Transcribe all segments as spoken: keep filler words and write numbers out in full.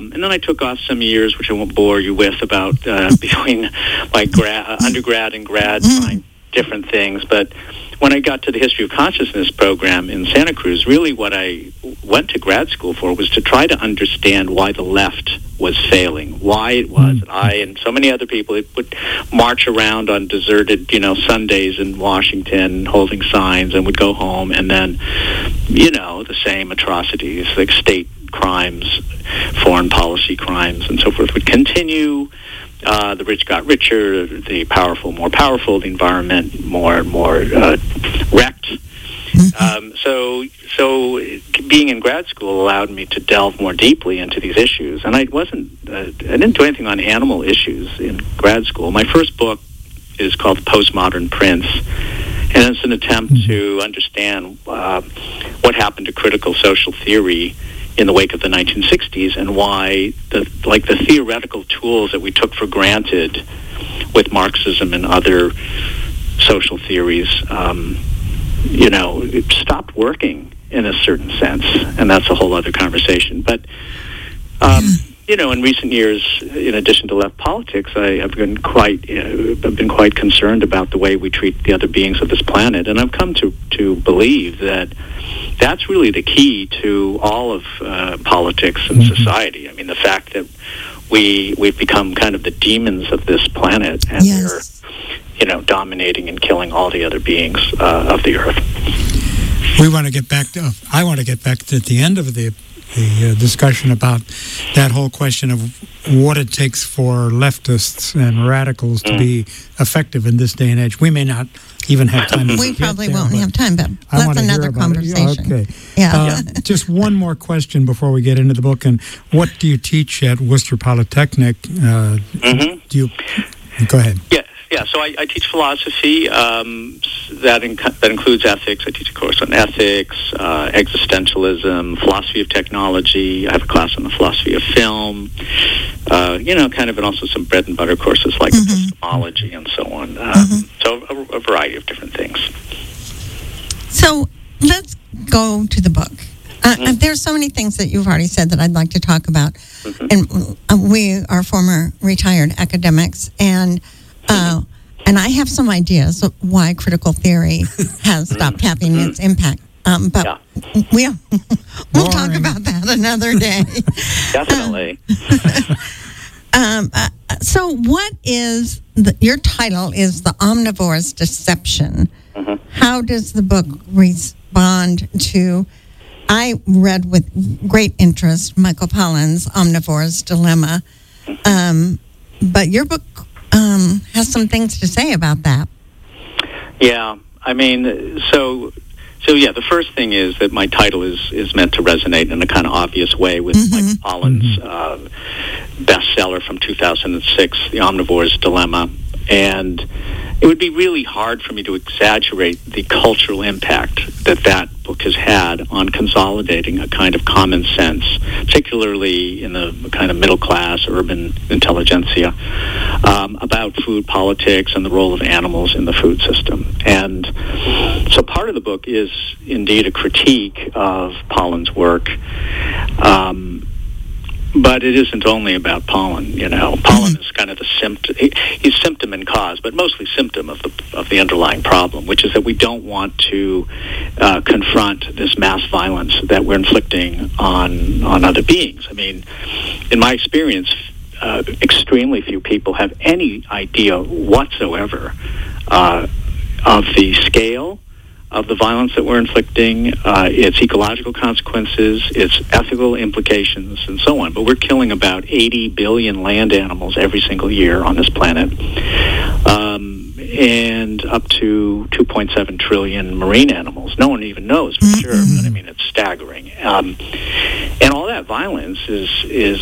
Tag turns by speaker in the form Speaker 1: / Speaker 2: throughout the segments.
Speaker 1: Um, and then I took off some years, which I won't bore you with, about uh, between my gra- uh, undergrad and grad, trying different things. But when I got to the History of Consciousness program in Santa Cruz, really what I went to grad school for was to try to understand why the left was failing, why it was that I and so many other people would march around on deserted, you know, Sundays in Washington holding signs and would go home, and then, you know, the same atrocities, like state crimes, foreign policy crimes, and so forth would continue. Uh, the rich got richer, the powerful more powerful, the environment more and more uh, wrecked. Um, so, so being in grad school allowed me to delve more deeply into these issues, and I wasn't, uh, I didn't do anything on animal issues in grad school. My first book is called Postmodern Prince, and it's an attempt to understand uh, what happened to critical social theory in the wake of the nineteen sixties, and why the like the theoretical tools that we took for granted with Marxism and other social theories, um, you know, it stopped working in a certain sense, and that's a whole other conversation. But um, you know, in recent years, in addition to left politics, I, I've been quite uh, I've been quite concerned about the way we treat the other beings of this planet, and I've come to to believe that that's really the key to all of uh, politics and society. I mean, the fact that we we've become kind of the demons of this planet, and
Speaker 2: yes.
Speaker 1: we're, you know, dominating and killing all the other beings uh, of the earth.
Speaker 3: We want to get back to. I want to get back to the end of the the uh, discussion about that whole question of what it takes for leftists and radicals to mm. be effective in this day and age. We may not even have time to
Speaker 2: We probably
Speaker 3: there,
Speaker 2: won't have time, but
Speaker 3: I
Speaker 2: that's another conversation.
Speaker 3: Okay.
Speaker 2: Yeah.
Speaker 3: Uh, just one more question before we get into the book. And what do you teach at Worcester Polytechnic? Uh,
Speaker 1: mm-hmm.
Speaker 3: Do you go ahead?
Speaker 1: Yeah. Yeah, so I, I teach philosophy. Um, that inc- that includes ethics. I teach a course on ethics, uh, existentialism, philosophy of technology. I have a class on the philosophy of film. Uh, you know, kind of, and also some bread and butter courses like mm-hmm. epistemology and so on. Um, mm-hmm. So a, a variety of different things.
Speaker 2: So let's go to the book. Uh, mm-hmm. There's so many things that you've already said that I'd like to talk about. Mm-hmm. And uh, we are former retired academics, and Uh, and I have some ideas of why critical theory has stopped having its impact. Um, but yeah. we, we'll talk about that another day.
Speaker 1: Definitely.
Speaker 2: um, uh, so what is, the, your title is The Omnivore's Deception. Mm-hmm. How does the book respond to, I read with great interest Michael Pollan's Omnivore's Dilemma. Um, but your book Um, has some things to say about that.
Speaker 1: Yeah, I mean, so, so yeah, the first thing is that my title is, is meant to resonate in a kind of obvious way with mm-hmm. Michael Pollan's uh, bestseller from two thousand six, The Omnivore's Dilemma. And it would be really hard for me to exaggerate the cultural impact that that book has had on consolidating a kind of common sense, particularly in the kind of middle-class, urban intelligentsia, um, about food politics and the role of animals in the food system. And so part of the book is indeed a critique of Pollan's work, um, but it isn't only about pollen, you know. Pollen is kind of the symptom. He, he's symptom and cause, but mostly symptom of the of the underlying problem, which is that we don't want to uh, confront this mass violence that we're inflicting on on other beings. I mean, in my experience, uh, extremely few people have any idea whatsoever uh, of the scale of the violence that we're inflicting, uh, its ecological consequences, its ethical implications, and so on. But we're killing about eighty billion land animals every single year on this planet, um, and up to two point seven trillion marine animals. No one even knows for sure, but I mean, it's staggering. Um, and all that violence is is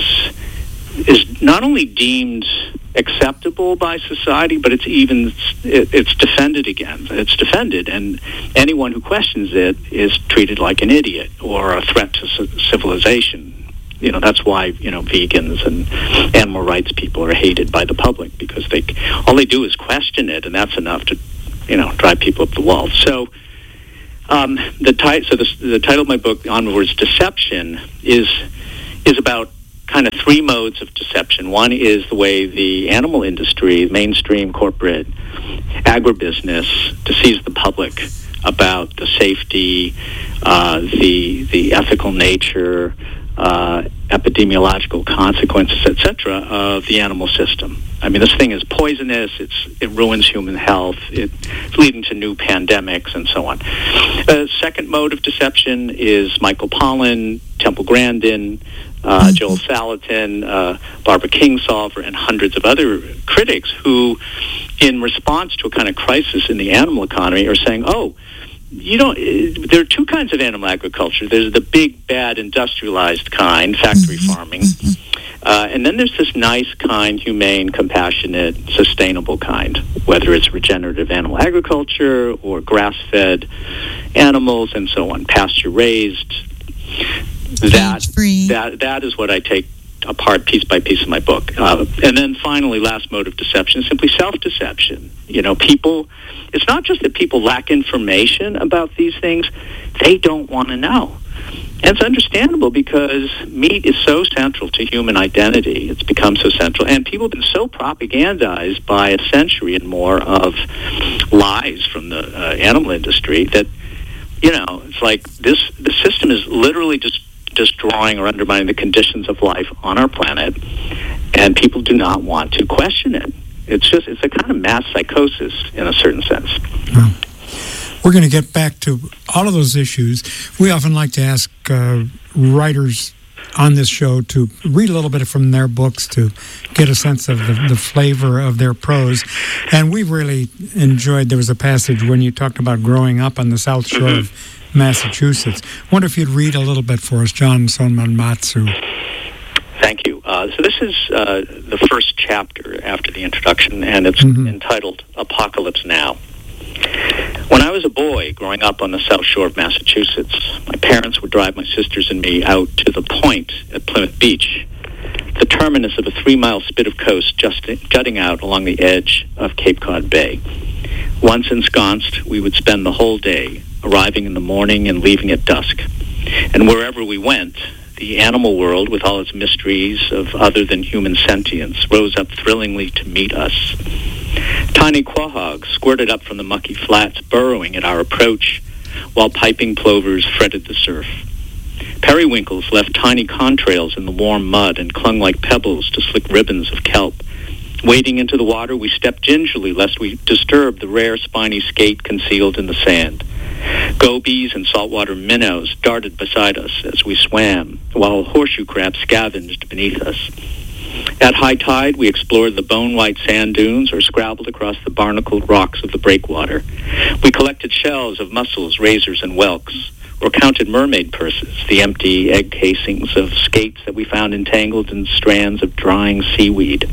Speaker 1: is not only deemed acceptable by society, but it's even it, it's defended against. It's defended, and anyone who questions it is treated like an idiot or a threat to c- civilization. You know, that's why, you know, vegans and animal rights people are hated by the public, because they all they do is question it, and that's enough to, you know, drive people up the wall. So, um, the ti- so the, the title of my book, The Omnivore's Deception, is is about kind of three modes of deception. One is the way the animal industry, mainstream corporate agribusiness, deceives the public about the safety, uh, the the ethical nature, uh, epidemiological consequences, et cetera, of the animal system. I mean, this thing is poisonous. It's it ruins human health. It's leading to new pandemics and so on. The second mode of deception is Michael Pollan, Temple Grandin, uh, Joel Salatin, uh, Barbara Kingsolver, and hundreds of other critics who, in response to a kind of crisis in the animal economy, are saying, "Oh, you don't. Uh, there are two kinds of animal agriculture. There's the big, bad, industrialized kind, factory farming." Uh, and then there's this nice, kind, humane, compassionate, sustainable kind, whether it's regenerative animal agriculture or grass-fed animals and so on, pasture-raised. That, that, that is what I take apart piece by piece in my book. Uh, and then finally, last mode of deception is simply self-deception. You know, people, it's not just that people lack information about these things, they don't want to know. And it's understandable because meat is so central to human identity. It's become so central. And people have been so propagandized by a century and more of lies from the uh, animal industry that, you know, it's like this, the system is literally just destroying or undermining the conditions of life on our planet. And people do not want to question it. It's just, it's a kind of mass psychosis in a certain sense.
Speaker 3: Wow. We're going to get back to all of those issues. We often like to ask uh, writers on this show to read a little bit from their books to get a sense of the, the flavor of their prose. And we really enjoyed, there was a passage when you talked about growing up on the South Shore mm-hmm. of Massachusetts. I wonder if you'd read a little bit for us, John Sonman-Matsu.
Speaker 1: Thank you. Uh, so this is uh, the first chapter after the introduction, and it's mm-hmm. entitled Apocalypse Now. When I was a boy growing up on the South Shore of Massachusetts, my parents would drive my sisters and me out to the point at Plymouth Beach, the terminus of a three-mile spit of coast just jutting out along the edge of Cape Cod Bay. Once ensconced, we would spend the whole day, arriving in the morning and leaving at dusk. And wherever we went, the animal world, with all its mysteries of other than human sentience, rose up thrillingly to meet us. Tiny quahogs squirted up from the mucky flats, burrowing at our approach, while piping plovers fretted the surf. Periwinkles left tiny contrails in the warm mud and clung like pebbles to slick ribbons of kelp. Wading into the water, we stepped gingerly lest we disturb the rare spiny skate concealed in the sand. Gobies and saltwater minnows darted beside us as we swam, while horseshoe crabs scavenged beneath us. At high tide, we explored the bone-white sand dunes or scrabbled across the barnacled rocks of the breakwater. We collected shells of mussels, razors, and whelks, or counted mermaid purses, the empty egg casings of skates that we found entangled in strands of drying seaweed.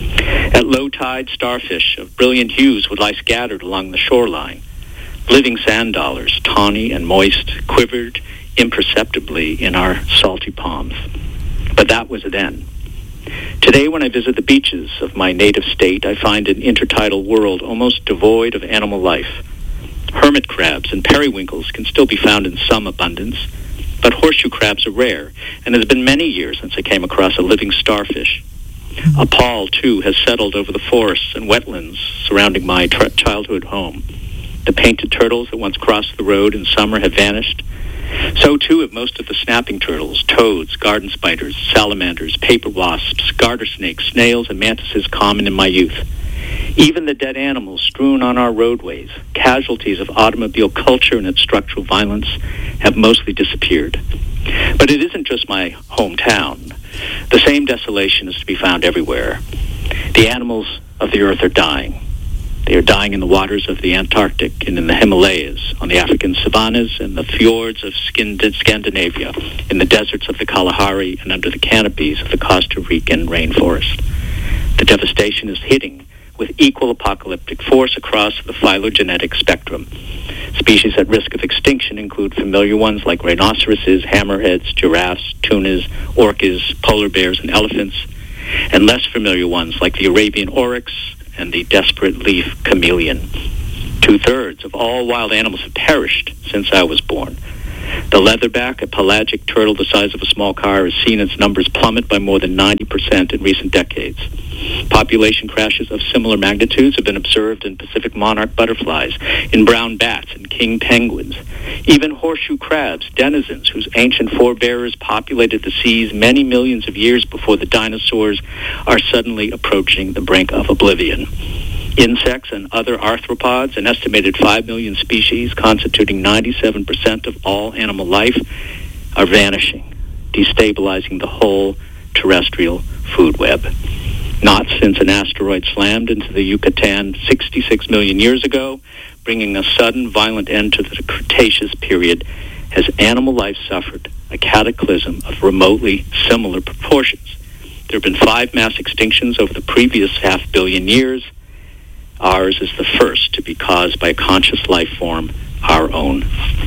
Speaker 1: At low tide, starfish of brilliant hues would lie scattered along the shoreline. Living sand dollars, tawny and moist, quivered imperceptibly in our salty palms. But that was then. Today, when I visit the beaches of my native state, I find an intertidal world almost devoid of animal life. Hermit crabs and periwinkles can still be found in some abundance, but horseshoe crabs are rare, and it has been many years since I came across a living starfish. A pall, too, has settled over the forests and wetlands surrounding my tra- childhood home. The painted turtles that once crossed the road in summer have vanished. So, too, have most of the snapping turtles, toads, garden spiders, salamanders, paper wasps, garter snakes, snails, and mantises common in my youth. Even the dead animals strewn on our roadways, casualties of automobile culture and its structural violence, have mostly disappeared. But it isn't just my hometown. The same desolation is to be found everywhere. The animals of the earth are dying. They are dying in the waters of the Antarctic and in the Himalayas, on the African savannas and the fjords of Scandinavia, in the deserts of the Kalahari and under the canopies of the Costa Rican rainforest. The devastation is hitting with equal apocalyptic force across the phylogenetic spectrum. Species at risk of extinction include familiar ones like rhinoceroses, hammerheads, giraffes, tunas, orcas, polar bears, and elephants, and less familiar ones like the Arabian oryx and the desperate leaf chameleon. Two-thirds of all wild animals have perished since I was born. The leatherback, a pelagic turtle the size of a small car, has seen its numbers plummet by more than ninety percent in recent decades. Population crashes of similar magnitudes have been observed in Pacific monarch butterflies, in brown bats and king penguins. Even horseshoe crabs, denizens whose ancient forebears populated the seas many millions of years before the dinosaurs, are suddenly approaching the brink of oblivion. Insects and other arthropods, an estimated five million species constituting ninety-seven percent of all animal life, are vanishing, destabilizing the whole terrestrial food web. Not since an asteroid slammed into the Yucatan sixty-six million years ago, bringing a sudden, violent end to the Cretaceous period, has animal life suffered a cataclysm of remotely similar proportions. There have been five mass extinctions over the previous half billion years. Ours is the first to be caused by a conscious life form, our own.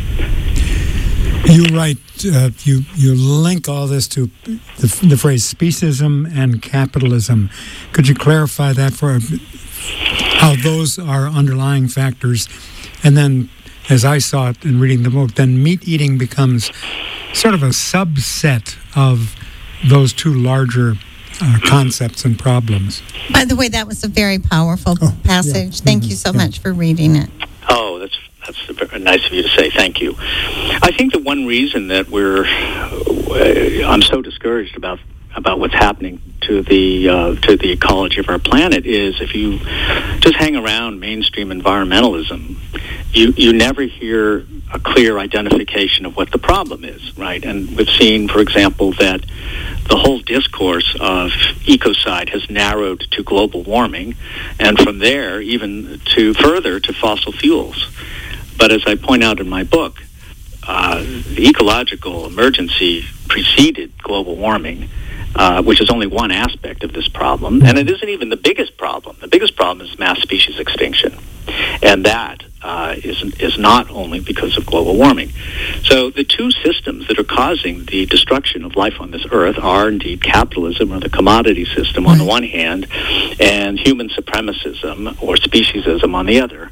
Speaker 3: You write, uh, you you link all this to the, the phrase speciesism and capitalism. Could you clarify that for how those are underlying factors? And then, as I saw it in reading the book, then meat eating becomes sort of a subset of those two larger uh, concepts and problems.
Speaker 2: By the way, that was a very powerful
Speaker 3: oh,
Speaker 2: passage.
Speaker 3: Yeah.
Speaker 2: Thank
Speaker 3: Mm-hmm.
Speaker 2: you so
Speaker 3: yeah.
Speaker 2: much for reading it.
Speaker 1: Oh, that's that's very nice of you to say. Thank you. I think the one reason that we're I'm so discouraged about about what's happening to the uh, to the ecology of our planet is if you just hang around mainstream environmentalism, you you never hear a clear identification of what the problem is, right? And we've seen, for example, that the whole discourse of ecocide has narrowed to global warming, and from there even to further to fossil fuels. But as I point out in my book, uh, the ecological emergency preceded global warming, uh, which is only one aspect of this problem, and it isn't even the biggest problem. The biggest problem is mass species extinction, and that uh, is, is not only because of global warming. So the two systems that are causing the destruction of life on this earth are indeed capitalism, or the commodity system on the one hand, and human supremacism or speciesism on the other.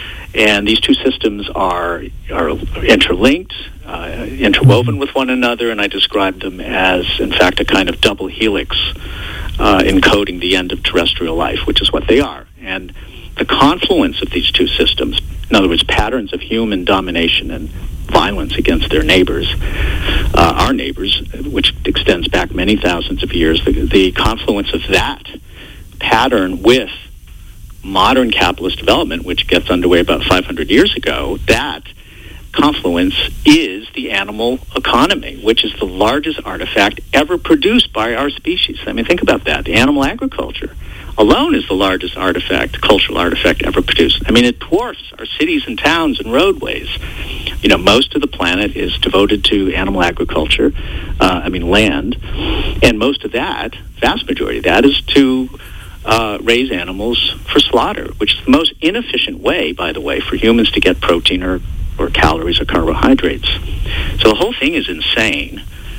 Speaker 1: And these two systems are are interlinked, uh, interwoven with one another, and I describe them as, in fact, a kind of double helix uh, encoding the end of terrestrial life, which is what they are. And the confluence of these two systems, in other words, patterns of human domination and violence against their neighbors, uh, our neighbors, which extends back many thousands of years, the, the confluence of that pattern with modern capitalist development, which gets underway about five hundred years ago, that confluence is the animal economy, which is the largest artifact ever produced by our species. I mean, think about that. The animal agriculture alone is the largest artifact, cultural artifact ever produced. I mean, it dwarfs our cities and towns and roadways. You know, most of the planet is devoted to animal agriculture, uh, I mean, land, and most of that, vast majority of that, is to Uh, raise animals for slaughter, which is the most inefficient way, by the way, for humans to get protein or, or calories or carbohydrates. So the whole thing is insane.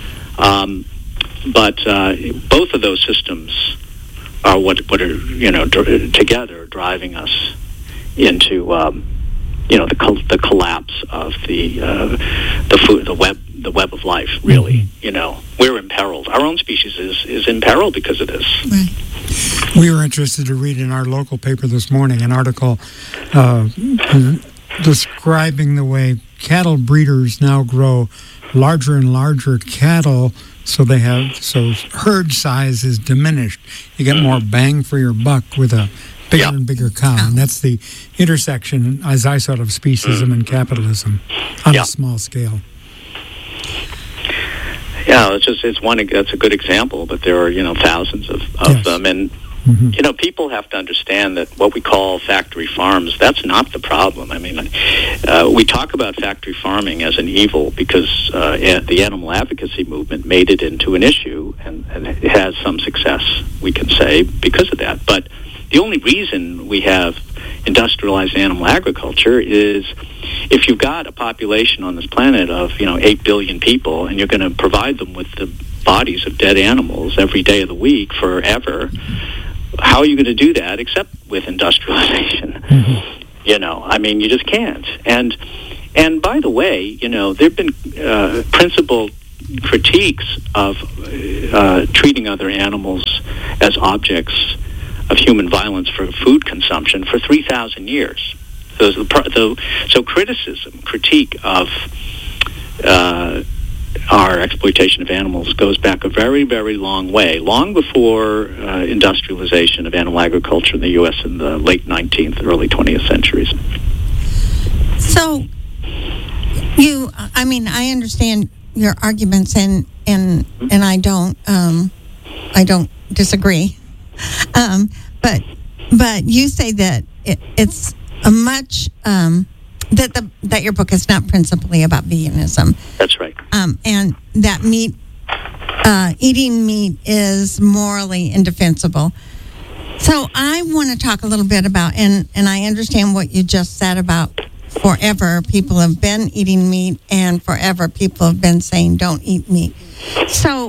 Speaker 1: Um, but uh, both of those systems are what what are you know dr- together driving us into um, you know the col- the collapse of the uh, the food the web the web of life. Really, you know, we're imperiled. Our own species is is in peril because of this.
Speaker 2: Right.
Speaker 3: We were interested to read in our local paper this morning an article uh, describing the way cattle breeders now grow larger and larger cattle, so they have so herd size is diminished. You get more bang for your buck with a bigger
Speaker 1: Yeah.
Speaker 3: and bigger cow, and that's the intersection, as I sort of, speciesism and capitalism on
Speaker 1: Yeah.
Speaker 3: a small scale.
Speaker 1: Yeah, it's just it's one that's a good example, but there are you know thousands of, of
Speaker 3: Yes.
Speaker 1: them, and
Speaker 3: Mm-hmm.
Speaker 1: you know people have to understand that what we call factory farms, that's not the problem. I mean, uh, we talk about factory farming as an evil because uh, the animal advocacy movement made it into an issue, and, and it has some success, we can say, because of that. But the only reason we have industrialized animal agriculture is if you've got a population on this planet of you know eight billion people, and you're going to provide them with the bodies of dead animals every day of the week forever, how are you going to do that except with industrialization? Mm-hmm. You know, I mean, you just can't. And And by the way, you know, there have been uh, principled critiques of uh, treating other animals as objects of human violence for food consumption for three thousand years. So, the, so criticism, critique of uh, our exploitation of animals goes back a very, very long way, long before uh, industrialization of animal agriculture in the U S in the late nineteenth, early twentieth centuries.
Speaker 2: So, you, I mean, I understand your arguments, and and and I don't, um, I don't disagree. Um, but but you say that it, it's a much um, that the that your book is not principally about veganism.
Speaker 1: That's right.
Speaker 2: Um, and that meat, uh, eating meat is morally indefensible. So I want to talk a little bit about, and, and I understand what you just said about forever people have been eating meat, and forever people have been saying don't eat meat. So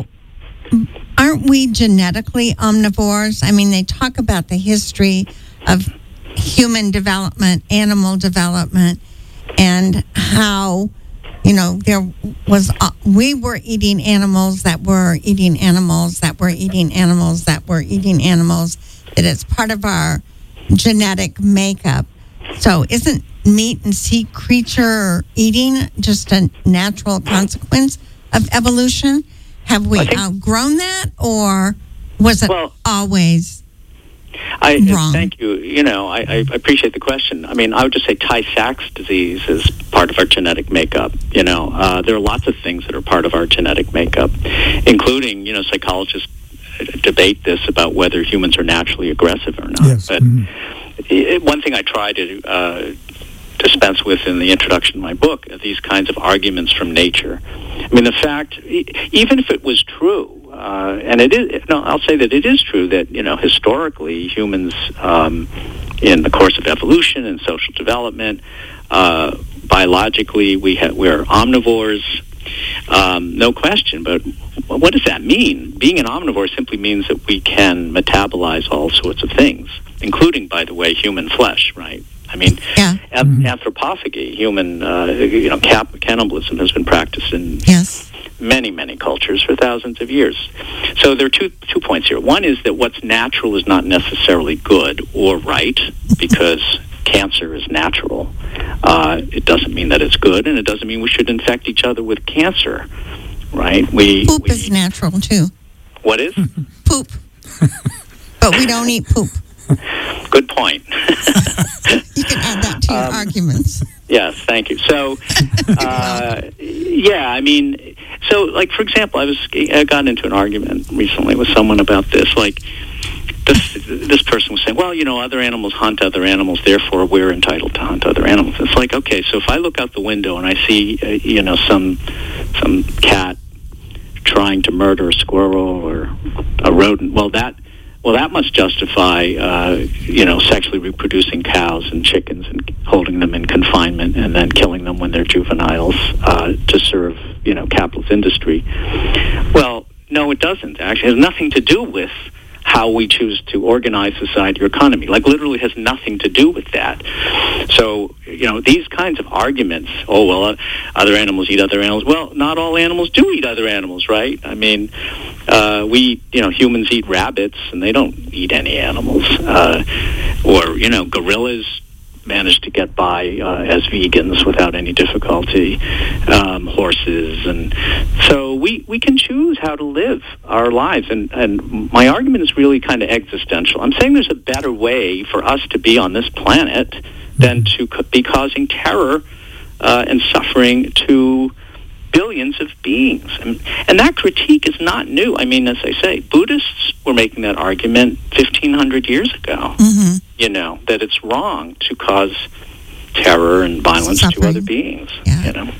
Speaker 2: aren't we genetically omnivores? I mean, they talk about the history of human development, animal development, and how, you know, there was, uh, we were eating animals that were eating animals that were eating animals that were eating animals, that it's part of our genetic makeup. So isn't meat and sea creature eating just a natural consequence of evolution? Have we
Speaker 1: think,
Speaker 2: outgrown that, or was it
Speaker 1: well,
Speaker 2: always
Speaker 1: I,
Speaker 2: wrong?
Speaker 1: Thank you. You know, I, I appreciate the question. I mean, I would just say Tay-Sachs disease is part of our genetic makeup. You know, uh, there are lots of things that are part of our genetic makeup, including, you know, psychologists debate this about whether humans are naturally aggressive or not.
Speaker 3: Yes.
Speaker 1: But mm-hmm. it, one thing I try to uh, dispense with in the introduction of my book are these kinds of arguments from nature. I mean, the fact, even if it was true, uh, and it is, no, I'll say that it is true that, you know, historically humans, um, in the course of evolution and social development, uh, biologically we ha- we're omnivores, um, no question. But what does that mean? Being an omnivore simply means that we can metabolize all sorts of things, including, by the way, human flesh, right? I mean,
Speaker 2: yeah.
Speaker 1: an- anthropophagy, human, uh, you know, cap- cannibalism has been practiced in
Speaker 2: yes.
Speaker 1: many, many cultures for thousands of years. So there are two two points here. One is that what's natural is not necessarily good or right, because cancer is natural. Uh, it doesn't mean that it's good, and it doesn't mean we should infect each other with cancer, right? We
Speaker 2: Poop
Speaker 1: we,
Speaker 2: is natural, too.
Speaker 1: What is?
Speaker 2: Poop. But we don't eat poop.
Speaker 1: Good point.
Speaker 2: You can add that to your um, arguments.
Speaker 1: Yes, thank you. So, uh, yeah, I mean, so, like, for example, I was I got into an argument recently with someone about this. Like, this, this person was saying, well, you know, other animals hunt other animals, therefore we're entitled to hunt other animals. It's like, okay, so if I look out the window and I see, uh, you know, some some cat trying to murder a squirrel or a rodent, well, that Well, that must justify, uh, you know, sexually reproducing cows and chickens and holding them in confinement and then killing them when they're juveniles uh, to serve, you know, capitalist industry. Well, no, it doesn't. Actually, it has nothing to do with how we choose to organize society or economy. Like, literally has nothing to do with that. So, you know, these kinds of arguments, oh, well, uh, other animals eat other animals. Well, not all animals do eat other animals, right? I mean, uh, we, you know, humans eat rabbits, and they don't eat any animals. Uh, or, you know, gorillas manage to get by uh, as vegans without any difficulty, um, horses. And so we, we can choose how to live our lives. And, and my argument is really kind of existential. I'm saying there's a better way for us to be on this planet than to co- be causing terror uh, and suffering to billions of beings. And, and that critique is not new. I mean, as I say, Buddhists were making that argument fifteen hundred years ago,
Speaker 2: mm-hmm.
Speaker 1: you know, that it's wrong to cause terror and violence Suffering. to other beings,
Speaker 2: yeah.
Speaker 1: you know.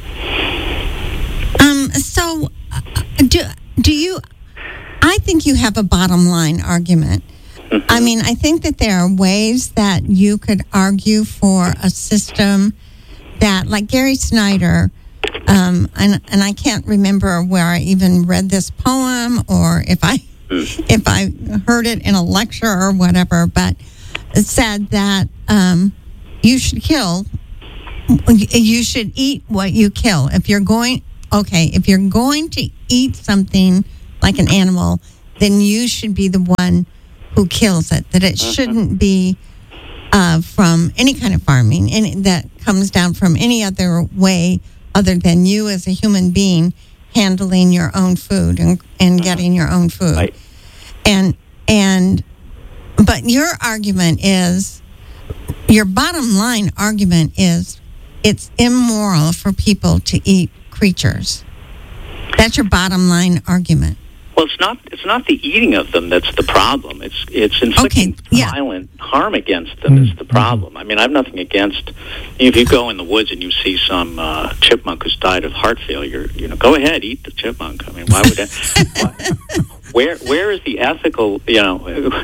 Speaker 2: Um, so, uh, do, do you, I think you have a bottom line argument. Mm-hmm. I mean, I think that there are ways that you could argue for a system that, like Gary Snyder, Um, and and I can't remember where I even read this poem or if I if I heard it in a lecture or whatever, but it said that um, you should kill you should eat what you kill. If you're going, okay, if you're going to eat something like an animal, then you should be the one who kills it. That it shouldn't be uh, from any kind of farming, and that comes down from any other way other than you as a human being handling your own food and, and getting your own food.
Speaker 1: Right.
Speaker 2: And and but your argument is, your bottom line argument is, it's immoral for people to eat creatures. That's your bottom line argument.
Speaker 1: Well, it's not. It's not the eating of them that's the problem. It's it's inflicting
Speaker 2: Okay, yeah.
Speaker 1: violent harm against them is the problem. I mean, I have nothing against. If you go in the woods and you see some uh, chipmunk who's died of heart failure, you know, go ahead, eat the chipmunk. I mean, why would that? why, where where is the ethical? You know,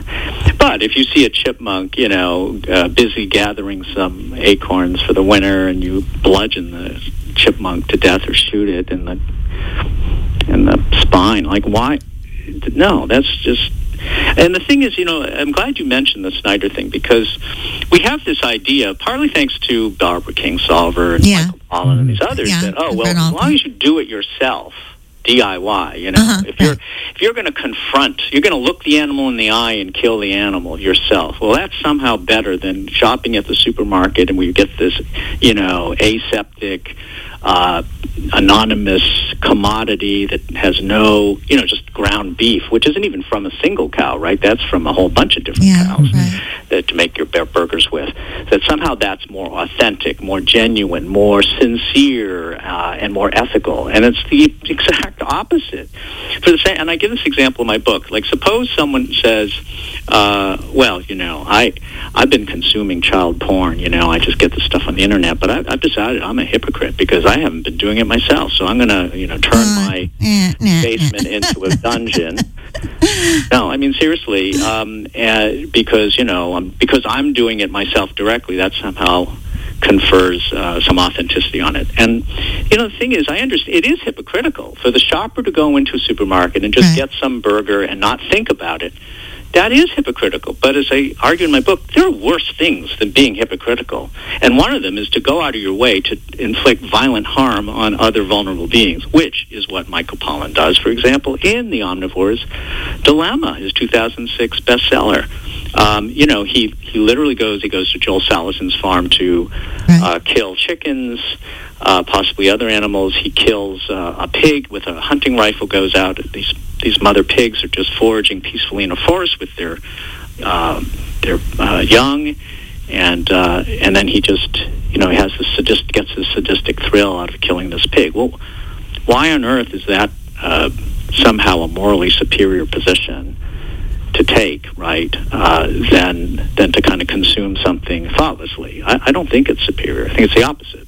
Speaker 1: but if you see a chipmunk, you know, uh, busy gathering some acorns for the winter, and you bludgeon the chipmunk to death or shoot it in the in the spine, like, why? No, that's just. And the thing is, you know, I'm glad you mentioned the Snyder thing, because we have this idea, partly thanks to Barbara Kingsolver and
Speaker 2: Yeah.
Speaker 1: Michael Pollan and these others,
Speaker 2: Yeah,
Speaker 1: that, oh,
Speaker 2: I've
Speaker 1: well,
Speaker 2: read
Speaker 1: as
Speaker 2: all
Speaker 1: long
Speaker 2: that.
Speaker 1: as you do it yourself, D I Y, you know,
Speaker 2: Uh-huh,
Speaker 1: if you're
Speaker 2: right.
Speaker 1: if you're going to confront, you're going to look the animal in the eye and kill the animal yourself. Well, that's somehow better than shopping at the supermarket and we get this, you know, aseptic, uh, anonymous commodity that has no, you know, just ground beef, which isn't even from a single cow, right? That's from a whole bunch of different
Speaker 2: Yeah,
Speaker 1: cows
Speaker 2: right.
Speaker 1: that to make your bear burgers with. That somehow that's more authentic, more genuine, more sincere, uh, and more ethical. And it's the exact opposite. For the same, and I give this example in my book. Like, suppose someone says, uh, "Well, you know, I I've been consuming child porn. You know, I just get this stuff on the internet, but I, I've decided I'm a hypocrite because I haven't been doing it myself. So I'm going to, you know, turn
Speaker 2: Uh,
Speaker 1: my
Speaker 2: eh, nah,
Speaker 1: basement
Speaker 2: nah.
Speaker 1: into a dungeon." No, I mean, seriously, um, uh, because, you know, um, because I'm doing it myself directly, that somehow confers uh, some authenticity on it. And, you know, the thing is, I understand, it is hypocritical for the shopper to go into a supermarket and just
Speaker 2: Right.
Speaker 1: get some burger and not think about it. That is hypocritical. But as I argue in my book, there are worse things than being hypocritical. And one of them is to go out of your way to inflict violent harm on other vulnerable beings, which is what Michael Pollan does, for example, in The Omnivore's Dilemma, his two thousand six bestseller. Um, you know, he, he literally goes, he goes to Joel Salatin's farm to
Speaker 2: Right.
Speaker 1: uh, kill chickens, uh, possibly other animals. He kills uh, a pig with a hunting rifle, goes out. These these mother pigs are just foraging peacefully in a forest with their uh, their uh, young, and uh, and then he just, you know, he has this sadist, gets this sadistic thrill out of killing this pig. Well, why on earth is that uh, somehow a morally superior position to take, right, uh, than than to kind of consume something thoughtlessly? I, I don't think it's superior. I think it's the opposite.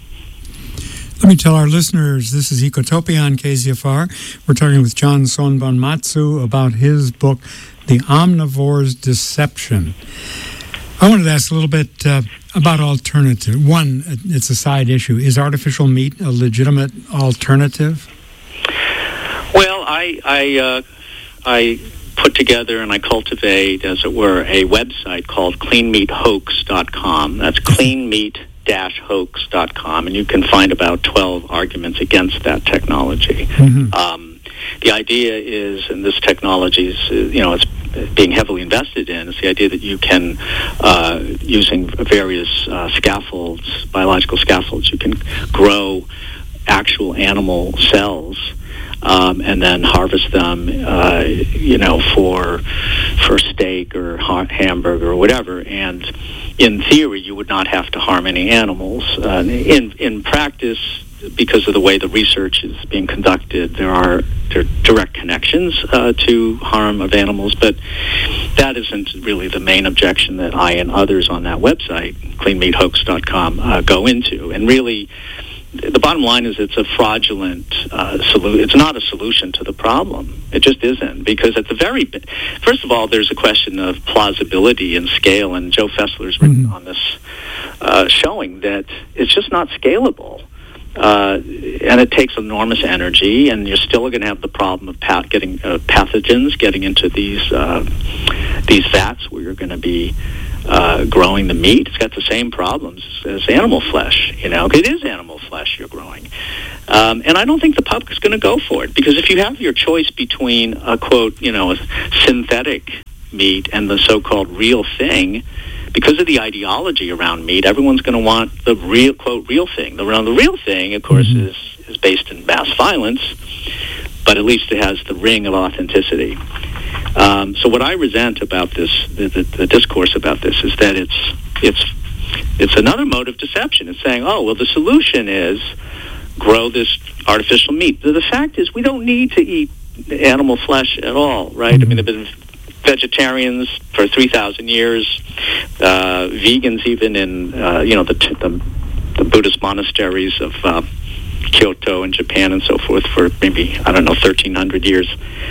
Speaker 3: Let me tell our listeners, this is Ecotopia on K Z F R. We're talking with John Sonbonmatsu about his book, The Omnivore's Deception. I wanted to ask a little bit uh, about alternative. One, it's a side issue. Is artificial meat a legitimate alternative?
Speaker 1: Well, I I uh, I put together and I cultivate, as it were, a website called clean meat hoax dot com. That's clean meat hoax dot com, and you can find about twelve arguments against that technology.
Speaker 3: Mm-hmm.
Speaker 1: Um, the idea is, and this technology is, uh, you know, it's being heavily invested in, is the idea that you can, uh, using various uh, scaffolds, biological scaffolds, you can grow actual animal cells um, and then harvest them, uh, you know, for for steak or ha- hamburger or whatever. And in theory, you would not have to harm any animals. Uh, in in practice, because of the way the research is being conducted, there are, there are direct connections uh, to harm of animals, but that isn't really the main objection that I and others on that website, clean meat hoax dot com, uh, go into. And really, the bottom line is it's a fraudulent uh, solution. It's not a solution to the problem. It just isn't, because at the very, first of all, there's a question of plausibility and scale, and Joe Fessler's written
Speaker 3: Mm-hmm.
Speaker 1: on this, uh, showing that it's just not scalable. Uh, and it takes enormous energy, and you're still going to have the problem of path- getting uh, pathogens getting into these uh, these vats where you're going to be uh, growing the meat. It's got the same problems as animal flesh. You know, it is animal flesh you're growing, um, and I don't think the public's going to go for it, because if you have your choice between a quote, you know, a synthetic meat and the so-called real thing, because of the ideology around meat, everyone's going to want the real, quote, real thing. The, the real thing, of course, mm-hmm. is, is based in mass violence, but at least it has the ring of authenticity. Um, so what I resent about this, the, the, the discourse about this, is that it's it's it's another mode of deception. It's saying, oh, well, the solution is grow this artificial meat. The, the fact is, we don't need to eat animal flesh at all, right? Mm-hmm. I mean, there have been vegetarians for three thousand years, uh, vegans even in, uh, you know, the, the the Buddhist monasteries of uh, Kyoto and Japan and so forth for maybe, I don't know, thirteen hundred years.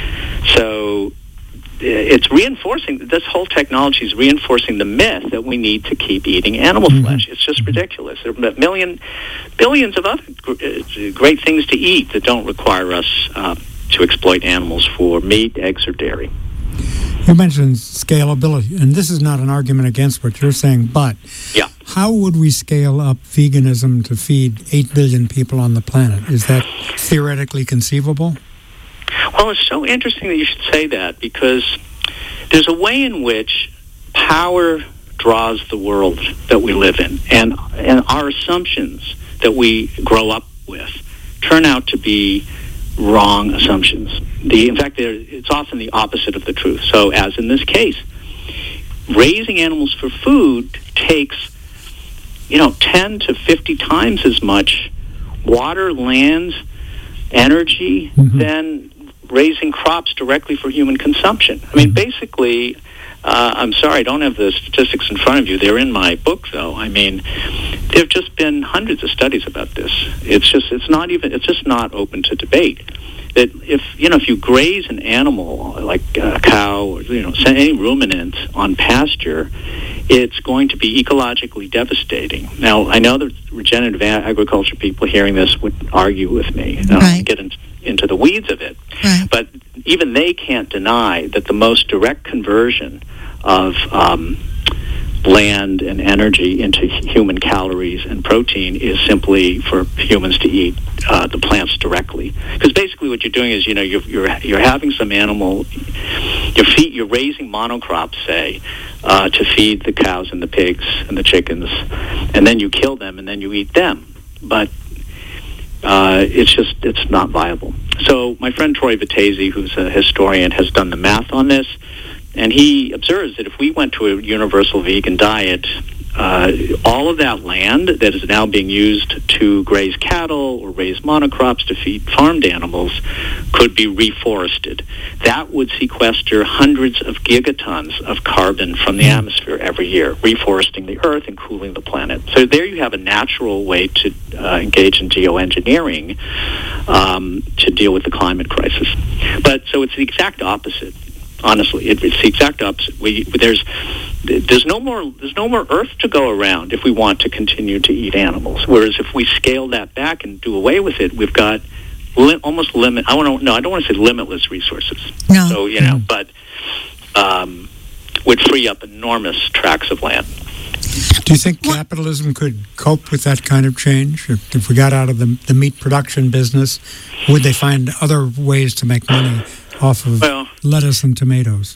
Speaker 1: So it's reinforcing, this whole technology is reinforcing the myth that we need to keep eating animal mm-hmm. flesh. It's just ridiculous. There are a million, billions of other great things to eat that don't require us uh, to exploit animals for meat, eggs, or dairy.
Speaker 3: You mentioned scalability, and this is not an argument against what you're saying, but
Speaker 1: yeah.
Speaker 3: how would we scale up veganism to feed eight billion people on the planet? Is that theoretically conceivable?
Speaker 1: Well, it's so interesting that you should say that, because there's a way in which power draws the world that we live in, and, and our assumptions that we grow up with turn out to be wrong assumptions. The, in fact, it's often the opposite of the truth. So, as in this case, raising animals for food takes, you know, ten to fifty times as much water, land, energy mm-hmm. than raising crops directly for human consumption. I mean, basically, uh, I'm sorry, I don't have the statistics in front of you. They're in my book, though. I mean, there have just been hundreds of studies about this. It's just, it's not even, it's just not open to debate. That if, you know, if you graze an animal, like a cow, or, you know, any ruminant on pasture, it's going to be ecologically devastating. Now, I know that regenerative agriculture people hearing this would argue with me, uh,
Speaker 2: right.
Speaker 1: get in, into the weeds of it.
Speaker 2: Right.
Speaker 1: But even they can't deny that the most direct conversion of um, land and energy into human calories and protein is simply for humans to eat uh, the plants directly. Because basically what you're doing is, you know, you're you're, you're having some animal, you're, feed, you're raising monocrops, say, uh, to feed the cows and the pigs and the chickens, and then you kill them and then you eat them. But uh, it's just, it's not viable. So my friend Troy Vittese, who's a historian, has done the math on this, and he observes that if we went to a universal vegan diet, uh, all of that land that is now being used to graze cattle or raise monocrops to feed farmed animals could be reforested. That would sequester hundreds of gigatons of carbon from the atmosphere every year, reforesting the earth and cooling the planet. So there you have a natural way to uh, engage in geoengineering um, to deal with the climate crisis. But so it's the exact opposite. Honestly, it, it's the exact opposite. We, there's there's no more there's no more Earth to go around if we want to continue to eat animals. Whereas if we scale that back and do away with it, we've got li- almost limit. I want to no, I don't want to say limitless resources.
Speaker 2: No.
Speaker 1: So you know, but um, would free up enormous tracts of land.
Speaker 3: Do you think capitalism could cope with that kind of change? If, if we got out of the, the meat production business, would they find other ways to make money off of well, lettuce and tomatoes?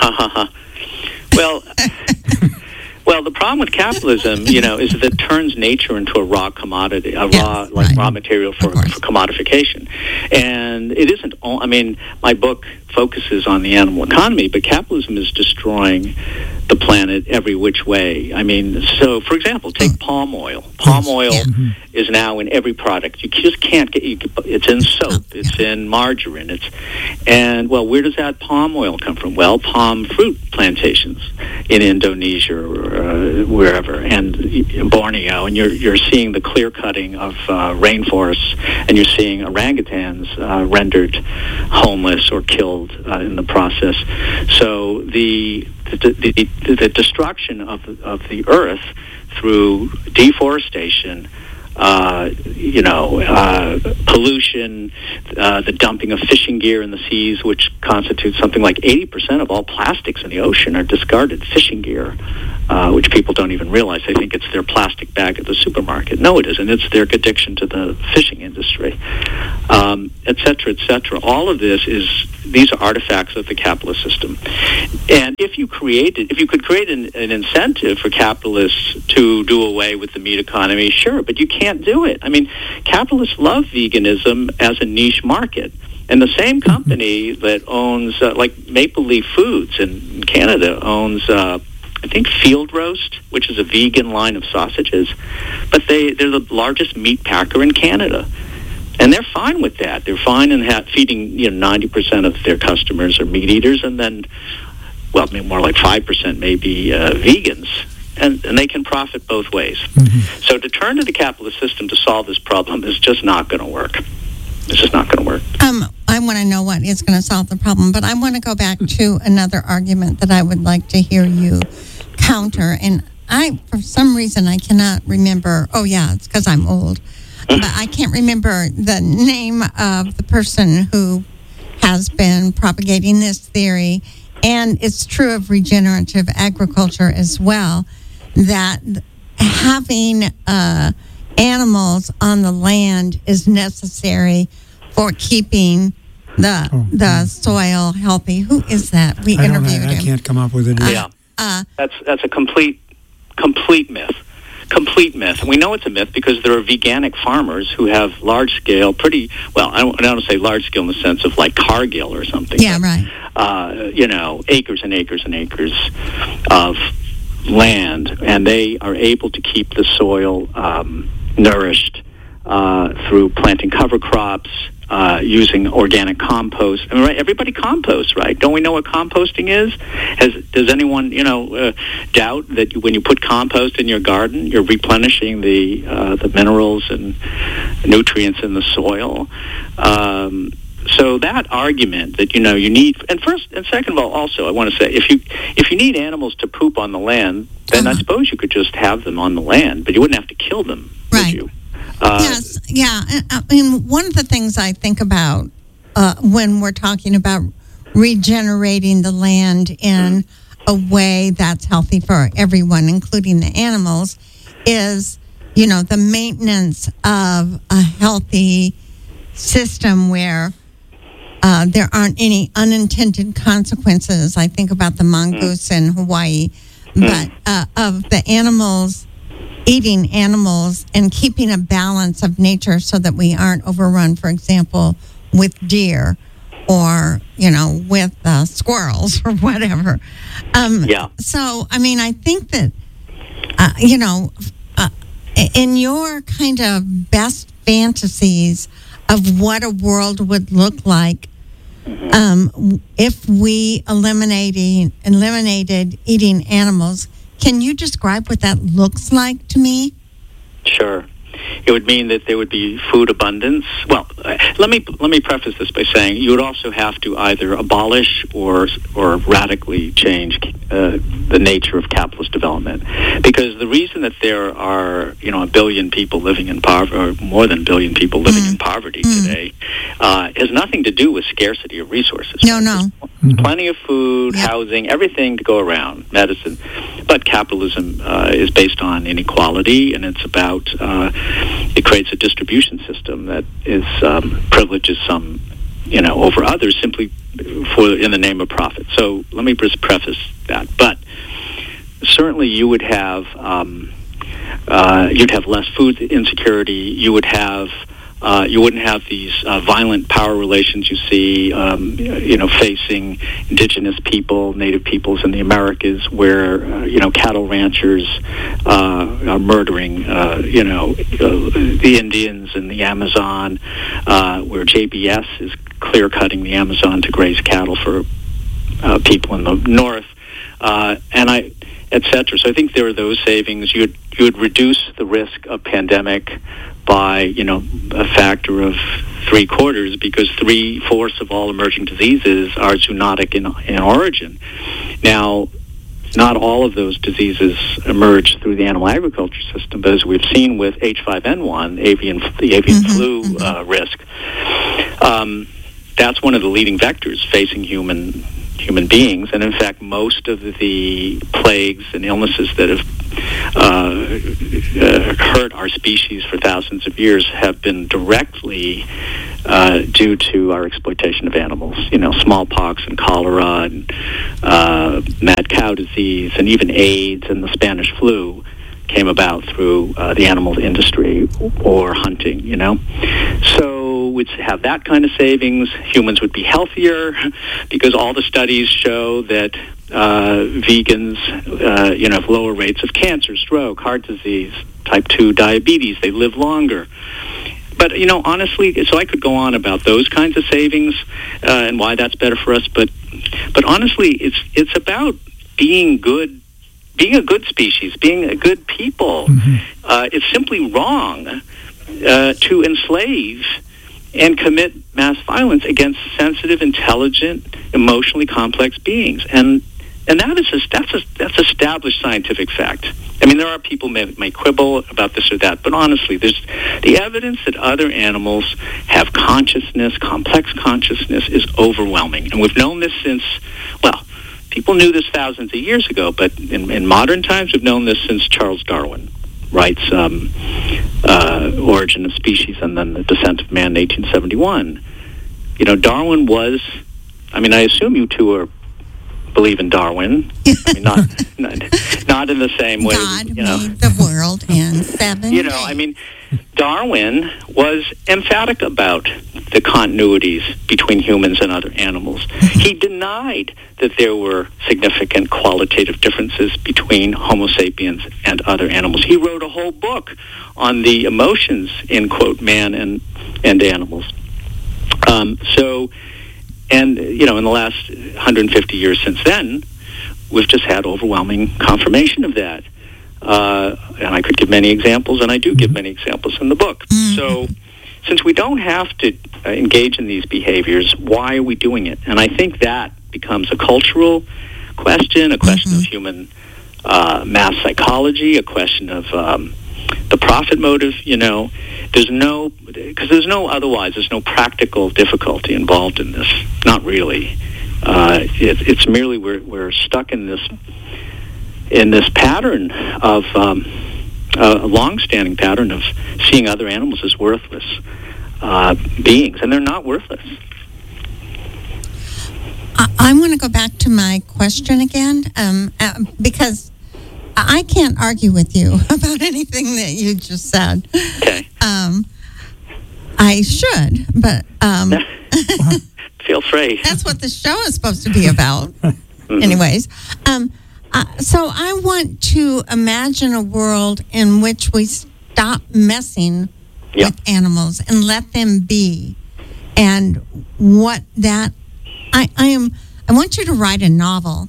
Speaker 1: well, well, the problem with capitalism, you know, is that it turns nature into a raw commodity, a
Speaker 2: yes,
Speaker 1: raw, like
Speaker 2: right.
Speaker 1: raw material for, for commodification. And it isn't. All, I mean, my book focuses on the animal economy, but capitalism is destroying the planet every which way. I mean, so for example, take oh. palm oil. Palm yes. oil yeah. is now in every product. You just can't get. You, it's in soap. Oh, yeah. It's in margarine. It's and well, where does that palm oil come from? Well, palm fruit plantations in Indonesia or uh, wherever, and in Borneo, and you're you're seeing the clear cutting of uh, rainforests, and you're seeing orangutans uh, rendered homeless or killed uh, in the process. So the The, the, the, the destruction of the, of the earth through deforestation, uh, you know, uh, pollution, uh, the dumping of fishing gear in the seas, which constitutes something like eighty percent of all plastics in the ocean are discarded fishing gear. uh, which people don't even realize. They think it's their plastic bag at the supermarket. No, it isn't. It's their addiction to the fishing industry, um, et cetera, et cetera. All of this is, these are artifacts of the capitalist system. And if you created, if you could create an, an incentive for capitalists to do away with the meat economy, sure, but you can't do it. I mean, capitalists love veganism as a niche market. And the same company that owns, uh, like Maple Leaf Foods in Canada, owns, uh, I think, Field Roast, which is a vegan line of sausages. But they, they're the largest meat packer in Canada. And they're fine with that. They're fine in ha- feeding, you know, ninety percent of their customers are meat eaters, and then, well, I mean, more like five percent maybe uh, vegans. And, and they can profit both ways. Mm-hmm. So to turn to the capitalist system to solve this problem is just not going to work. It's just not going to work.
Speaker 2: Um, I want to know what is going to solve the problem, but I want to go back to another argument that I would like to hear you counter. And I, for some reason, I cannot remember. Oh, yeah, it's because I'm old. But I can't remember the name of the person who has been propagating this theory. And it's true of regenerative agriculture as well, that having uh, animals on the land is necessary for keeping the oh, the soil healthy. Who is that? We
Speaker 3: I
Speaker 2: interviewed
Speaker 3: don't know, I
Speaker 2: him.
Speaker 3: can't come up with it.
Speaker 1: Uh, yeah, uh, that's that's a complete complete myth. Complete myth. We know it's a myth because there are veganic farmers who have large-scale, pretty, well, I don't, I don't say large-scale in the sense of like Cargill or something.
Speaker 2: Yeah, but, right.
Speaker 1: Uh, you know, acres and acres and acres of land, and they are able to keep the soil um, nourished uh, through planting cover crops, uh, using organic compost. I mean, right, everybody composts, right? Don't we know what composting is? Has, does anyone, you know, uh, doubt that you, when you put compost in your garden, you're replenishing the uh, the minerals and nutrients in the soil? Um, so that argument that, you know, you need, and first and second of all, also I want to say, if you if you need animals to poop on the land, then uh-huh. I suppose you could just have them on the land, but you wouldn't have to kill them,
Speaker 2: right.
Speaker 1: would you? Uh,
Speaker 2: yes, yeah. I mean, one of the things I think about uh, when we're talking about regenerating the land in a way that's healthy for everyone, including the animals, is, you know, the maintenance of a healthy system where uh, there aren't any unintended consequences. I think about the mongoose in Hawaii, but uh, of the animals, eating animals and keeping a balance of nature so that we aren't overrun, for example, with deer or, you know, with uh, squirrels or whatever. Um,
Speaker 1: yeah.
Speaker 2: So, I mean, I think that, uh, you know, uh, in your kind of best fantasies of what a world would look like, mm-hmm. um, if we eliminating, eliminated eating animals, can you describe what that looks like to me?
Speaker 1: Sure. It would mean that there would be food abundance. Well, uh, let me let me preface this by saying you would also have to either abolish or or radically change uh, the nature of capitalist development, because the reason that there are, you know, a billion people living in poverty, or more than a billion people living mm. in poverty mm. today, uh, has nothing to do with scarcity of resources.
Speaker 2: No, no.
Speaker 1: There's plenty of food,
Speaker 2: yep.
Speaker 1: housing, everything to go around, medicine. But capitalism uh, is based on inequality, and it's about uh, it creates a distribution system that is um, privileges some, you know, over others simply for in the name of profit. So let me just preface that. But certainly, you would have um, uh, you'd have less food insecurity. You would have Uh, you wouldn't have these uh, violent power relations you see, um, you know, facing indigenous people, native peoples in the Americas, where, uh, you know, cattle ranchers uh, are murdering, uh, you know, uh, the Indians in the Amazon, uh, where J B S is clear-cutting the Amazon to graze cattle for uh, people in the north, uh, and I, et cetera. So I think there are those savings. You'd you would reduce the risk of pandemic by, you know, a factor of three quarters, because three-fourths of all emerging diseases are zoonotic in, in origin. Now, not all of those diseases emerge through the animal agriculture system, but as we've seen with H five N one, avian, the avian mm-hmm, flu mm-hmm. Uh, risk, um, that's one of the leading vectors facing human human beings. And in fact, most of the plagues and illnesses that have uh, uh, hurt our species for thousands of years have been directly uh, due to our exploitation of animals. You know, smallpox and cholera and uh, mad cow disease and even AIDS and the Spanish flu came about through uh, the animal industry or hunting, you know. So we'd have that kind of savings. Humans would be healthier because all the studies show that uh, vegans, uh, you know, have lower rates of cancer, stroke, heart disease, type two diabetes. They live longer. But, you know, honestly, so I could go on about those kinds of savings uh, and why that's better for us. But, but honestly, it's it's about being good, being a good species, being a good people. Mm-hmm. Uh, it's simply wrong uh, to enslave and commit mass violence against sensitive, intelligent, emotionally complex beings. And and that is a, that's a, that's established scientific fact. I mean, there are people may may quibble about this or that, but honestly, there's the evidence that other animals have consciousness, complex consciousness, is overwhelming, and we've known this since well. People knew this thousands of years ago, but in, in modern times, we've known this since Charles Darwin writes um, uh, Origin of Species and then The Descent of Man in eighteen seventy-one. You know, Darwin was, I mean, I assume you two are believe in Darwin. I mean, not, not not in the same way.
Speaker 2: God
Speaker 1: you know.
Speaker 2: made the world in seven
Speaker 1: You know,
Speaker 2: days.
Speaker 1: I mean, Darwin was emphatic about the continuities between humans and other animals. He denied that there were significant qualitative differences between Homo sapiens and other animals. He wrote a whole book on the emotions in, quote, man and, and animals. Um, so, and, you know, in the last one hundred fifty years since then, we've just had overwhelming confirmation of that. Uh, and I could give many examples, and I do give many examples in the book. Mm-hmm. So, since we don't have to uh, engage in these behaviors, why are we doing it? And I think that becomes a cultural question, a question mm-hmm. of human uh, mass psychology, a question of um, the profit motive. You know, there's no, because there's no otherwise, there's no practical difficulty involved in this. Not really. Uh, it, it's merely we're we're stuck in this in this pattern of. Um, a long-standing pattern of seeing other animals as worthless uh, beings, and they're not worthless.
Speaker 2: I, I want to go back to my question again, um, uh, because I can't argue with you about anything that you just said.
Speaker 1: Okay.
Speaker 2: Um, I should, but... Um,
Speaker 1: Feel free.
Speaker 2: That's what the show is supposed to be about. Mm-hmm. Anyways, um, Uh, so I want to imagine a world in which we stop messing
Speaker 1: yeah.
Speaker 2: with animals and let them be. And what that I, I am I want you to write a novel.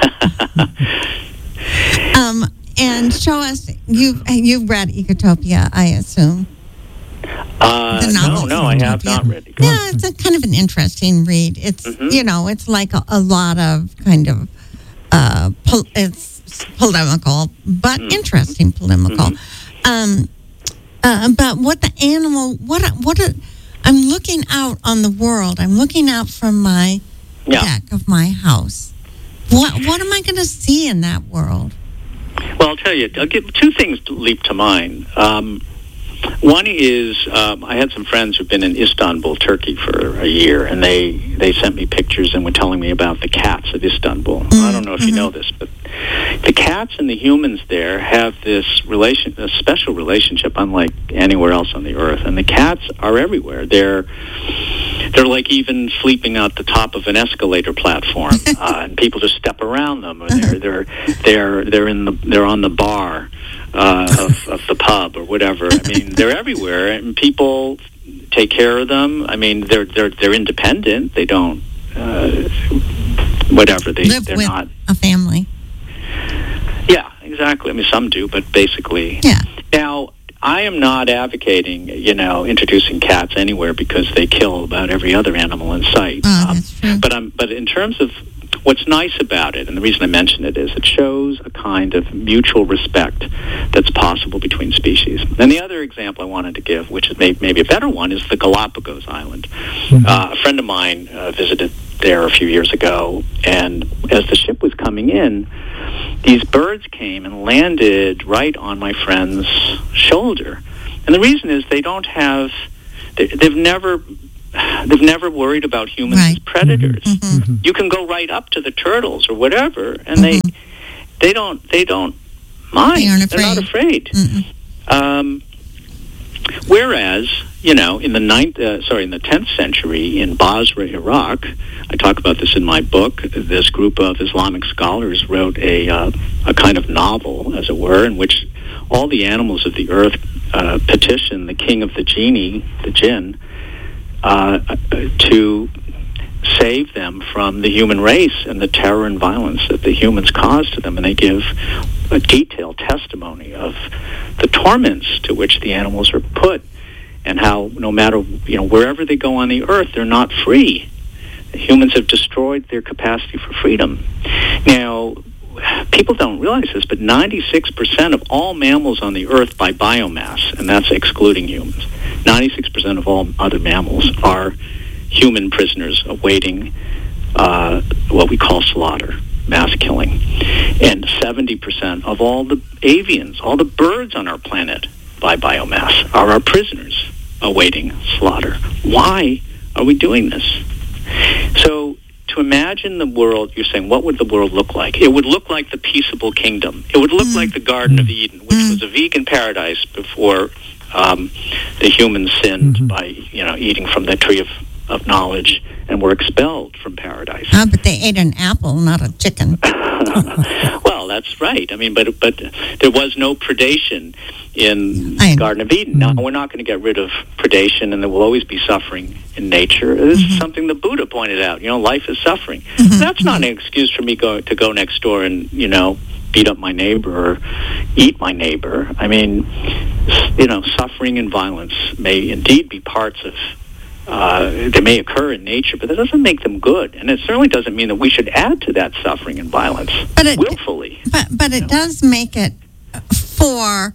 Speaker 2: um, and show us you've you've read Ecotopia, I assume.
Speaker 1: Uh, no, no, I have not read Ecotopia.
Speaker 2: Yeah, it's a kind of an interesting read. It's mm-hmm. you know, it's like a, a lot of kind of Uh, pol- it's polemical, but mm-hmm. interesting polemical. Mm-hmm. Um, uh, but what the animal, what, what, a, I'm looking out on the world. I'm looking out from my yeah. deck of my house. What, what am I going to see in that world?
Speaker 1: Well, I'll tell you, I'll give two things to leap to mind. Um, One is um, I had some friends who've been in Istanbul, Turkey, for a year, and they, they sent me pictures and were telling me about the cats of Istanbul. Mm-hmm. I don't know if mm-hmm. you know this, but the cats and the humans there have this relation, a special relationship, unlike anywhere else on the earth. And the cats are everywhere. They're they're like even sleeping out the top of an escalator platform, uh, and people just step around them. Or they're they're they're they're in the they're on the bar. Uh, of, of the pub or whatever. I mean, they're everywhere, and people take care of them. I mean, they're they're they're independent. They don't uh, whatever they
Speaker 2: live
Speaker 1: they're
Speaker 2: with
Speaker 1: not
Speaker 2: a family.
Speaker 1: Yeah, exactly. I mean, some do, but basically,
Speaker 2: yeah.
Speaker 1: Now, I am not advocating, you know, introducing cats anywhere because they kill about every other animal in sight.
Speaker 2: Oh,
Speaker 1: um,
Speaker 2: that's true.
Speaker 1: But I'm but in terms of what's nice about it, and the reason I mention it, is it shows a kind of mutual respect that's possible between species. And the other example I wanted to give, which is may, maybe a better one, is the Galapagos Island. Mm-hmm. Uh, a friend of mine uh, visited there a few years ago, and as the ship was coming in, these birds came and landed right on my friend's shoulder. And the reason is they don't have, they, they've never... They've never worried about humans
Speaker 2: right.
Speaker 1: as predators.
Speaker 2: Mm-hmm. Mm-hmm.
Speaker 1: You can go right up to the turtles or whatever, and
Speaker 2: mm-hmm.
Speaker 1: they they don't they don't mind.
Speaker 2: They aren't
Speaker 1: They're not afraid.
Speaker 2: Mm-hmm.
Speaker 1: Um, whereas, you know, in the ninth, uh, sorry, in the tenth century in Basra, Iraq, I talk about this in my book. This group of Islamic scholars wrote a uh, a kind of novel, as it were, in which all the animals of the earth uh, petition the king of the genie, the jinn, Uh, to save them from the human race and the terror and violence that the humans cause to them. And they give a detailed testimony of the torments to which the animals are put, and how no matter, you know, wherever they go on the earth, they're not free. The humans have destroyed their capacity for freedom. Now, people don't realize this, but ninety-six percent of all mammals on the earth by biomass, and that's excluding humans, ninety-six percent of all other mammals are human prisoners awaiting uh, what we call slaughter, mass killing. And seventy percent of all the avians, all the birds on our planet by biomass, are our prisoners awaiting slaughter. Why are we doing this? So, to imagine the world, you're saying, what would the world look like? It would look like the peaceable kingdom. It would look mm. like the Garden of Eden, which mm. was a vegan paradise before um, the humans sinned mm-hmm. by, you know, eating from the tree of, of knowledge and were expelled from paradise.
Speaker 2: Ah, but they ate an apple, not a chicken.
Speaker 1: Well, that's right. I mean, but but there was no predation in
Speaker 2: I,
Speaker 1: Garden of Eden. Mm-hmm. Now, we're not going to get rid of predation, and there will always be suffering in nature. This mm-hmm. is something the Buddha pointed out. You know, life is suffering. Mm-hmm. That's not an excuse for me go, to go next door and, you know, beat up my neighbor or eat my neighbor. I mean, you know, suffering and violence may indeed be parts of Uh, they may occur in nature, but that doesn't make them good, and it certainly doesn't mean that we should add to that suffering and violence
Speaker 2: but it,
Speaker 1: willfully.
Speaker 2: But but it know? does make it for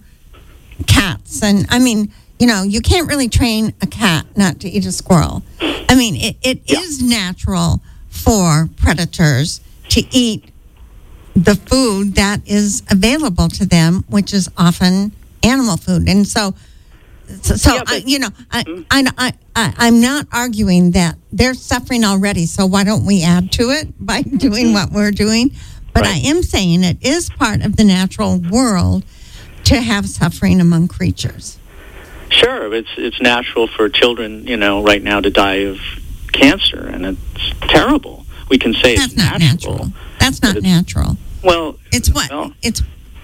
Speaker 2: cats, and I mean, you know, you can't really train a cat not to eat a squirrel. I mean, it, it yeah. is natural for predators to eat the food that is available to them, which is often animal food, and so. So, so yeah, but, I, you know, I, mm-hmm. I, I, I, I'm not arguing that they're suffering already, so why don't we add to it by doing what we're doing? But right. I am saying it is part of the natural world to have suffering among creatures.
Speaker 1: Sure, it's it's natural for children, you know, right now to die of cancer, and it's terrible. We can say
Speaker 2: That's
Speaker 1: it's
Speaker 2: not
Speaker 1: natural.
Speaker 2: natural. That's not natural.
Speaker 1: Well,
Speaker 2: it's what?
Speaker 1: Well,
Speaker 2: it's...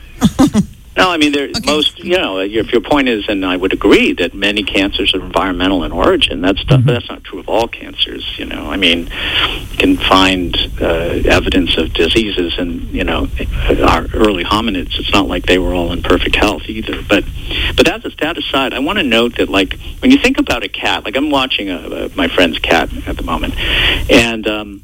Speaker 1: No, I mean, there,
Speaker 2: okay.
Speaker 1: most, you know, if your point is, and I would agree, that many cancers are environmental in origin, that's, mm-hmm. that's not true of all cancers, you know. I mean, you can find uh, evidence of diseases in, you know, our early hominids. It's not like they were all in perfect health either. But but that's that aside, I want to note that, like, when you think about a cat, like I'm watching a, a, my friend's cat at the moment, and... Um,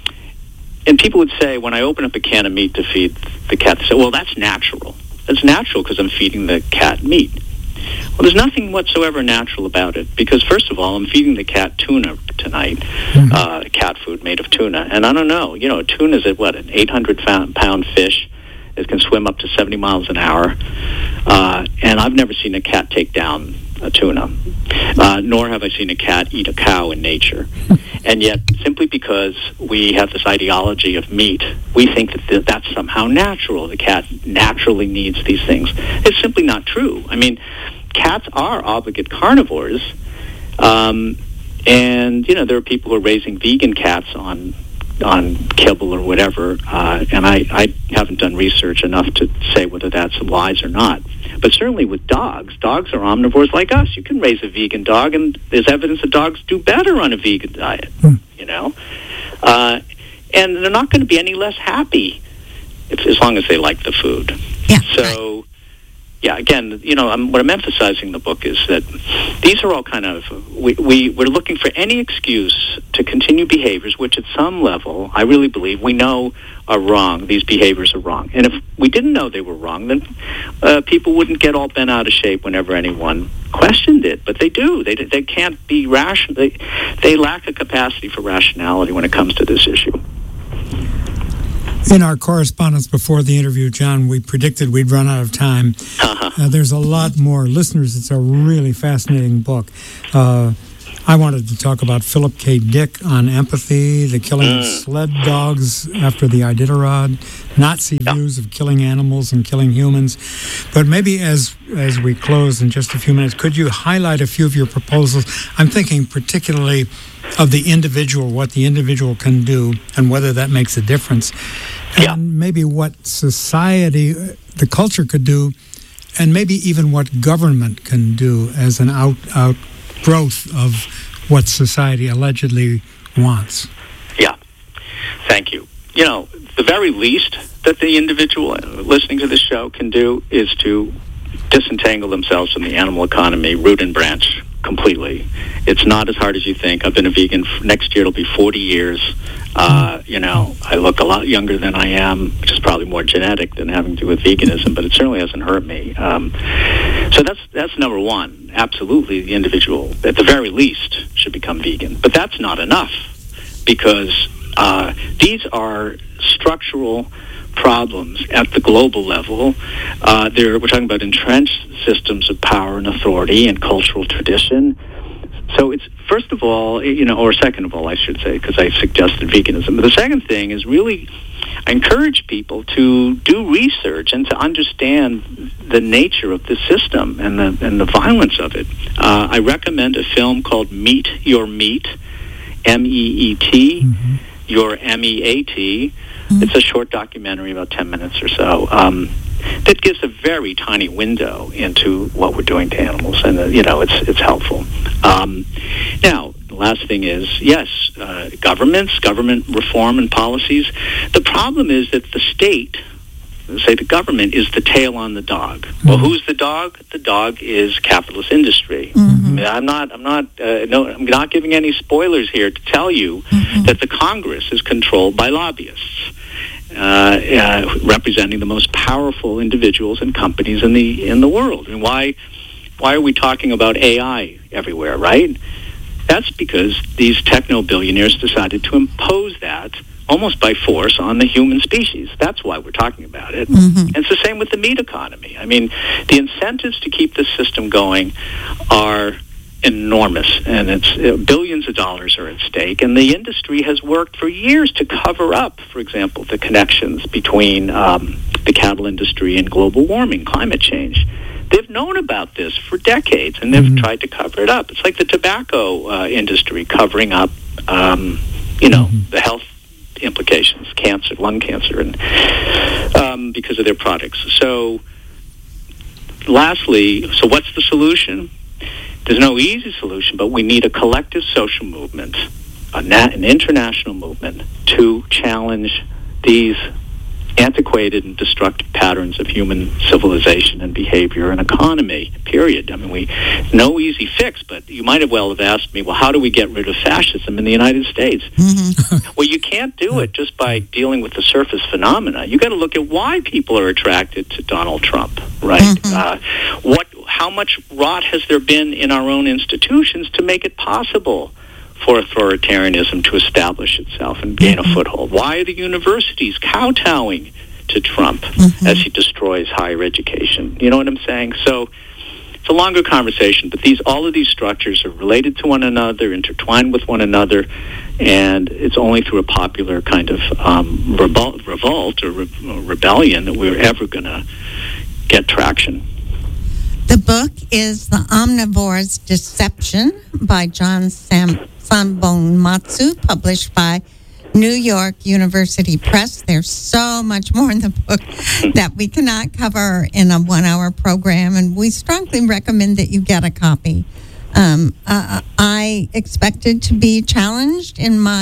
Speaker 1: and people would say, when I open up a can of meat to feed the cat, they say, well, that's natural. It's natural because I'm feeding the cat meat. Well, there's nothing whatsoever natural about it because, first of all, I'm feeding the cat tuna tonight, mm-hmm. uh, cat food made of tuna. And I don't know, you know, tuna is, what, an eight hundred pound fish. It can swim up to seventy miles an hour. Uh, and I've never seen a cat take down a tuna, uh, nor have I seen a cat eat a cow in nature. And yet, simply because we have this ideology of meat, we think that th- that's somehow natural. The cat naturally needs these things. It's simply not true. I mean, cats are obligate carnivores, um, and, you know, there are people who are raising vegan cats on on kibble or whatever, uh, and I, I haven't done research enough to say whether that's wise or not. But certainly with dogs, dogs are omnivores like us. You can raise a vegan dog, and there's evidence that dogs do better on a vegan diet, hmm. you know? Uh, and they're not going to be any less happy if, as long as they like the food.
Speaker 2: Yeah,
Speaker 1: so, yeah, again, you know, I'm, what I'm emphasizing in the book is that these are all kind of, we, we, we're looking for any excuse to continue behaviors which at some level, I really believe, we know are wrong. These behaviors are wrong. And if we didn't know they were wrong, then uh, people wouldn't get all bent out of shape whenever anyone questioned it. But they do. They they can't be rational. They, they lack a capacity for rationality when it comes to this issue.
Speaker 3: In our correspondence before the interview, John, we predicted we'd run out of time.
Speaker 1: Uh-huh.
Speaker 3: Uh, there's a lot more. Listeners, it's a really fascinating book. Uh, I wanted to talk about Philip K. Dick on empathy, the killing mm. of sled dogs after the Iditarod, Nazi yeah. views of killing animals and killing humans. But maybe as as we close in just a few minutes, could you highlight a few of your proposals? I'm thinking particularly of the individual, what the individual can do, and whether that makes a difference. And
Speaker 1: yeah.
Speaker 3: maybe what society, the culture could do, and maybe even what government can do as an out out growth of what society allegedly wants.
Speaker 1: Yeah. Thank you. You know, the very least that the individual listening to this show can do is to disentangle themselves from the animal economy, root and branch, completely. It's not as hard as you think. I've been a vegan. Next year it'll be forty years. Uh, you know, I look a lot younger than I am, which is probably more genetic than having to do with veganism, but it certainly hasn't hurt me. Um, so that's that's number one. Absolutely, the individual, at the very least, should become vegan. But that's not enough, because uh, these are structural problems at the global level. Uh, we're talking about entrenched systems of power and authority and cultural tradition. So it's, first of all, you know, or second of all, I should say, because I suggested veganism. But the second thing is really, I encourage people to do research and to understand the nature of the system and the and the violence of it. Uh, I recommend a film called Meat Your Meat, M E E T, mm-hmm. Your M E A T. Mm-hmm. It's a short documentary, about ten minutes or so, um, that gives a very tiny window into what we're doing to animals, and uh, you know, it's it's helpful. Um, now, the last thing is, yes, uh, governments, government reform and policies. The problem is that the state, say the government, is the tail on the dog. Mm-hmm. Well, who's the dog? The dog is capitalist industry. Mm-hmm. I mean, I'm not. I'm not. Uh, no. I'm not giving any spoilers here to tell you mm-hmm. that the Congress is controlled by lobbyists, uh, uh, representing the most powerful individuals and companies in the in the world. And why? Why are we talking about A I everywhere? Right? That's because these techno billionaires decided to impose that almost by force on the human species. That's why we're talking about it. Mm-hmm. And it's the same with the meat economy. I mean, the incentives to keep this system going are enormous, and it's uh, billions of dollars are at stake. And the industry has worked for years to cover up, for example, the connections between um, the cattle industry and global warming, climate change. They've known about this for decades, and they've mm-hmm. tried to cover it up. It's like the tobacco uh, industry covering up, um, you know, mm-hmm. the health implications, cancer, lung cancer, and um, because of their products. So, lastly, so what's the solution? There's no easy solution, but we need a collective social movement, a nat- an international movement, to challenge these antiquated and destructive patterns of human civilization and behavior and economy, period. I mean, we no easy fix, but you might have well have asked me, well, how do we get rid of fascism in the United States? Mm-hmm. Well, you can't do it just by dealing with the surface phenomena. You got to look at why people are attracted to Donald Trump, right? Mm-hmm. Uh, what, how much rot has there been in our own institutions to make it possible for authoritarianism to establish itself and gain mm-hmm. a foothold? Why are the universities kowtowing to Trump mm-hmm. as he destroys higher education? You know what I'm saying? So it's a longer conversation, but these all of these structures are related to one another, intertwined with one another, and it's only through a popular kind of um, revol- revolt or, re- or rebellion that we're ever going to get traction.
Speaker 2: The book is The Omnivore's Deception by John Sam- Sanbonmatsu, published by New York University Press. There's so much more in the book that we cannot cover in a one-hour program, and we strongly recommend that you get a copy. Um, uh, I expected to be challenged in my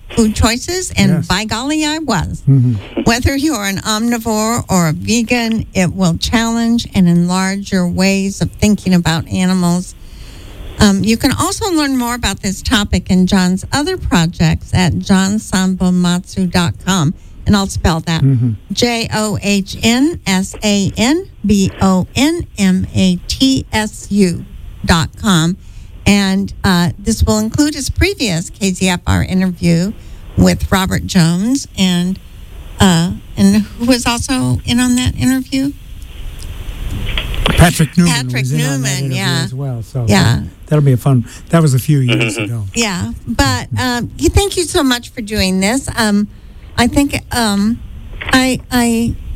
Speaker 2: food choices, and
Speaker 3: Yes.
Speaker 2: by golly, I was.
Speaker 3: Mm-hmm.
Speaker 2: Whether you're an omnivore or a vegan, it will challenge and enlarge your ways of thinking about animals. Um, you can also learn more about this topic and John's other projects at john sanbonmatsu dot com. And I'll spell that
Speaker 3: Mm-hmm.
Speaker 2: J O H N S A N B O N M A T S U dot com. And uh, this will include his previous K Z F R interview with Robert Jones, and uh, and who was also in on that interview?
Speaker 3: Patrick Newman
Speaker 2: Patrick
Speaker 3: was in on that
Speaker 2: Newman,
Speaker 3: interview
Speaker 2: yeah.
Speaker 3: as well. So
Speaker 2: Yeah.
Speaker 3: that'll be a fun. That was a few years ago.
Speaker 2: Yeah, but um, yeah, thank you so much for doing this. Um, I think um, I I